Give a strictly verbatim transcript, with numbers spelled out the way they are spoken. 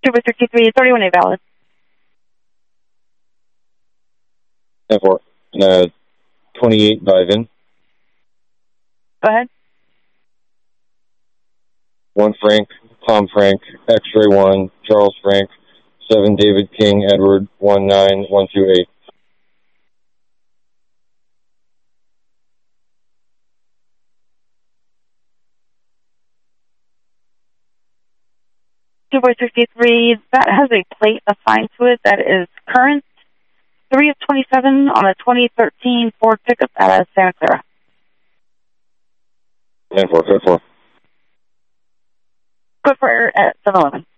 Super sixty-three, thirty-one A valid. ten four. Uh, twenty-eight drive-in. Go ahead. one Frank, Tom Frank, X-ray one, Charles Frank, seven David King, Edward, one nine one two eight. Super sixty-three, that has a plate assigned to it that is current three of twenty-seven on a twenty thirteen Ford pickup out of Santa Clara. ten four, code four. Code for air at seven eleven.